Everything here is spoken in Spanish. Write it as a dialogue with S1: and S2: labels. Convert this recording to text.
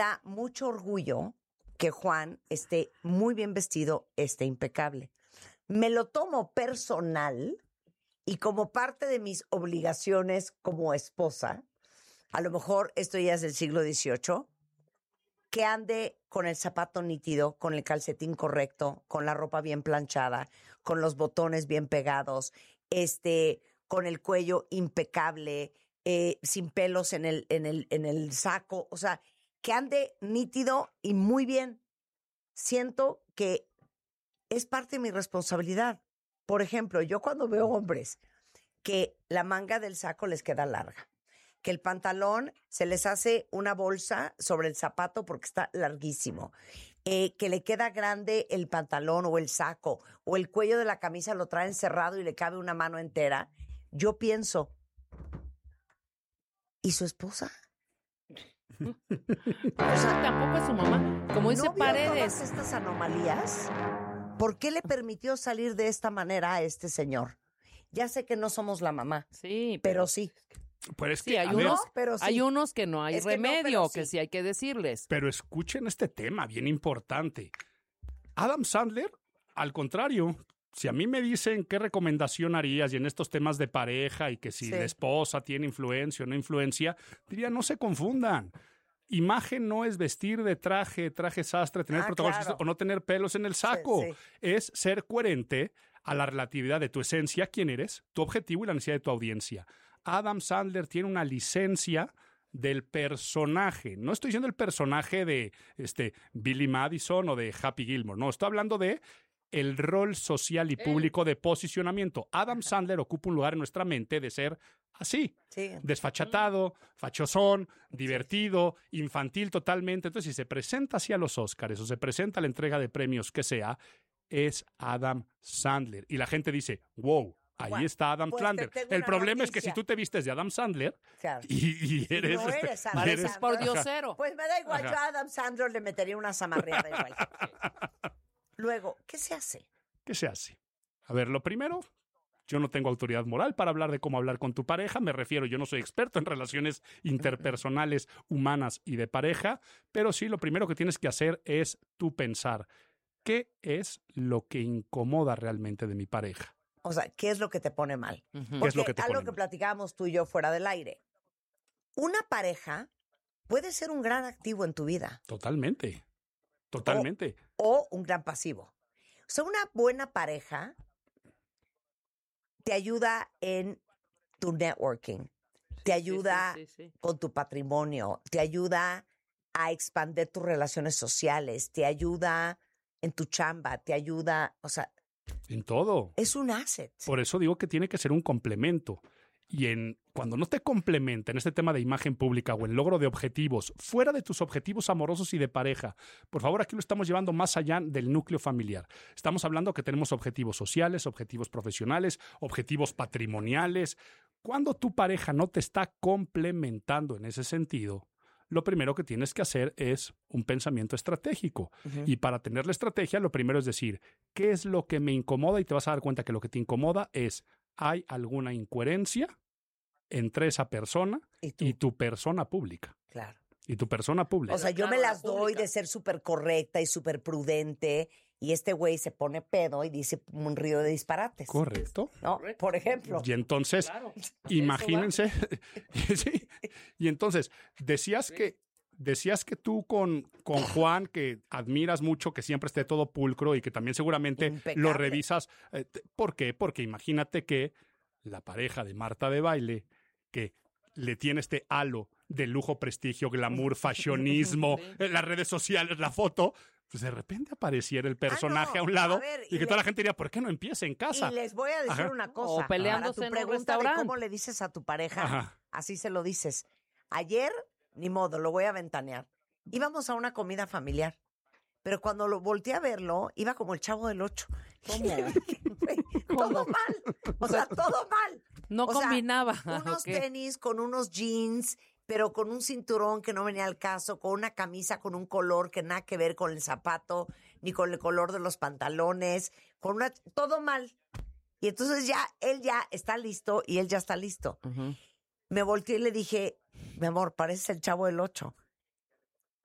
S1: da mucho orgullo que Juan esté muy bien vestido, esté impecable. Me lo tomo personal y como parte de mis obligaciones como esposa, a lo mejor esto ya es del siglo XVIII, que ande con el zapato nítido, con el calcetín correcto, con la ropa bien planchada, con los botones bien pegados, con el cuello impecable, sin pelos en el saco, o sea, que ande nítido y muy bien. Siento que es parte de mi responsabilidad. Por ejemplo, yo cuando veo hombres que la manga del saco les queda larga, que el pantalón se les hace una bolsa sobre el zapato porque está larguísimo, que le queda grande el pantalón o el saco, o el cuello de la camisa lo traen cerrado y le cabe una mano entera, yo pienso, ¿y su esposa?
S2: O sea, tampoco es su mamá. Como dice
S1: ¿No vio
S2: Paredes.
S1: todas estas anomalías? ¿Por qué le permitió salir de esta manera a este señor? Ya sé que no somos la mamá,
S2: Sí,
S1: pero sí.
S3: Pero es
S2: Sí,
S3: que,
S2: hay
S3: a ver,
S2: unos,
S1: pero sí.
S2: hay unos que no hay
S1: Es que no,
S2: remedio,
S1: pero
S2: que
S1: sí.
S2: sí hay que decirles.
S3: pero escuchen este tema bien importante. Adam Sandler, al contrario, si a mí me dicen qué recomendación harías y en estos temas de pareja y que si
S1: Sí.
S3: la esposa tiene influencia o no influencia, diría no se confundan. Imagen no es vestir de traje sastre, tener protocolos
S1: claro.
S3: o no tener pelos en el saco.
S1: Sí.
S3: Es ser coherente a la relatividad de tu esencia, quién eres, tu objetivo y la necesidad de tu audiencia. Adam Sandler tiene una licencia del personaje. No estoy diciendo el personaje de Billy Madison o de Happy Gilmore. No, estoy hablando de el rol social y público de posicionamiento. Adam Sandler ocupa un lugar en nuestra mente de ser así,
S1: Sí.
S3: desfachatado, fachosón, divertido, infantil totalmente. Entonces, si se presenta así a los Óscares o se presenta a la entrega de premios que sea, es Adam Sandler. Y la gente dice, wow, ahí
S1: Bueno,
S3: está Adam
S1: pues
S3: Sandler.
S1: te tengo
S3: El
S1: una
S3: problema es que
S1: noticia.
S3: si tú te vistes de Adam Sandler
S1: Claro.
S3: y eres...
S1: no eres Adam
S2: Pareces
S1: Sandler.
S2: por diosero.
S1: Pues me da igual,
S3: Ajá.
S1: yo a Adam Sandler le metería una zamarreada igual. Luego, ¿qué se hace?
S3: ¿Qué se hace? A ver, lo primero, yo no tengo autoridad moral para hablar de cómo hablar con tu pareja. Me refiero, yo no soy experto en relaciones interpersonales, humanas y de pareja, pero sí lo primero que tienes que hacer es tú pensar, ¿qué es lo que incomoda realmente de mi pareja?
S1: O sea, ¿qué es lo que te pone mal?
S2: Ujú.
S1: Porque
S3: ¿Qué es lo que te
S1: algo
S3: pone
S1: que
S3: mal?
S1: platicábamos tú y yo fuera del aire. Una pareja puede ser un gran activo en tu vida
S3: Totalmente. Totalmente.
S1: o un gran pasivo. O sea, una buena pareja te ayuda en tu networking, te ayuda
S2: Sí.
S1: con tu patrimonio, te ayuda a expandir tus relaciones sociales, te ayuda en tu chamba, te ayuda, o sea,
S3: En todo.
S1: es un asset.
S3: Por eso digo que tiene que ser un complemento. Y cuando no te complementa en este tema de imagen pública o en logro de objetivos, fuera de tus objetivos amorosos y de pareja, por favor, aquí lo estamos llevando más allá del núcleo familiar. Estamos hablando que tenemos objetivos sociales, objetivos profesionales, objetivos patrimoniales. Cuando tu pareja no te está complementando en ese sentido, lo primero que tienes que hacer es un pensamiento estratégico. Y para tener la estrategia, lo primero es decir, ¿qué es lo que me incomoda? Y te vas a dar cuenta que lo que te incomoda es, ¿hay alguna incoherencia entre esa persona y tu persona pública?
S1: Claro.
S3: Y tu persona pública.
S1: O sea, yo
S2: claro,
S1: me
S2: la
S1: las doy
S2: pública.
S1: de ser súper correcta y súper prudente y este güey se pone pedo y dice un río de disparates.
S3: Correcto.
S1: ¿No? Por ejemplo.
S3: Y entonces,
S2: Claro.
S3: imagínense. Sí. Y entonces, decías que tú con Juan, que admiras mucho, que siempre esté todo pulcro y que también seguramente
S1: Impecable.
S3: lo revisas. ¿Por qué? Porque imagínate que la pareja de Marta de Baile, que le tiene este halo de lujo, prestigio, glamour, fashionismo, las redes sociales, la foto, pues de repente apareciera el personaje a un lado
S1: a ver,
S3: y que toda la gente diría, ¿por qué no empieza en casa?
S1: Y les voy a decir
S3: Ajá.
S1: una cosa.
S2: O peleándose
S1: Para
S2: en
S1: tu
S2: un
S1: pregunta de
S2: restaurante.
S1: cómo le dices a tu pareja,
S3: Ajá.
S1: así se lo dices. Ayer, ni modo, lo voy a ventanear. Íbamos a una comida familiar. Pero cuando lo volteé a verlo, iba como el Chavo del Ocho. Todo mal. O sea, todo mal.
S2: No
S1: O sea,
S2: combinaba.
S1: unos
S2: Ok.
S1: tenis con unos jeans, pero con un cinturón que no venía al caso, con una camisa con un color que nada que ver con el zapato, ni con el color de los pantalones, todo mal. Y entonces él ya está listo y él ya está listo. Me volteé y le dije, mi amor, pareces el Chavo del Ocho.